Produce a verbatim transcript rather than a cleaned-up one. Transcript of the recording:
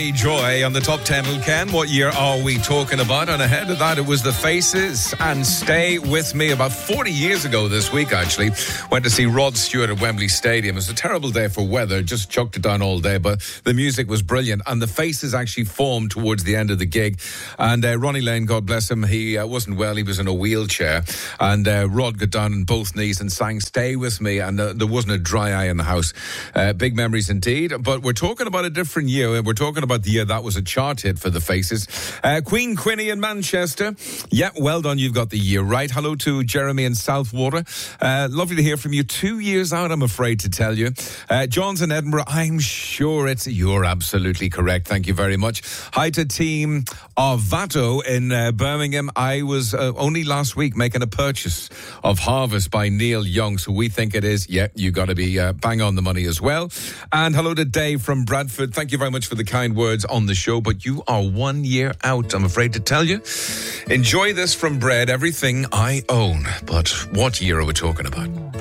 Joy on the top ten. Ken, what year are we talking about? And ahead of that, it was the Faces and Stay With Me. About forty years ago this week, actually, went to see Rod Stewart at Wembley Stadium. It was a terrible day for weather, just chucked it down all day, but the music was brilliant. And the Faces actually formed towards the end of the gig. And uh, Ronnie Lane, God bless him, he uh, wasn't well. He was in a wheelchair. And uh, Rod got down on both knees and sang Stay With Me. And uh, there wasn't a dry eye in the house. Uh, big memories indeed. But we're talking about a different year. We're talking about the year that was a chart hit for the Faces. Uh, Queen Quinny in Manchester. Yeah, well done. You've got the year right. Hello to Jeremy in Southwater. Uh, lovely to hear from you. Two years out, I'm afraid to tell you. Uh, John's in Edinburgh. I'm sure it's... You're absolutely correct. Thank you very much. Hi to team of Vato in uh, Birmingham. I was uh, only last week making a purchase of Harvest by Neil Young, so we think it is. Yeah, you got to be uh, bang on the money as well. And hello to Dave from Bradford. Thank you very much for the kind words on the show, but you are one year out, I'm afraid to tell you. Enjoy this from Bread, Everything I Own. But what year are we talking about?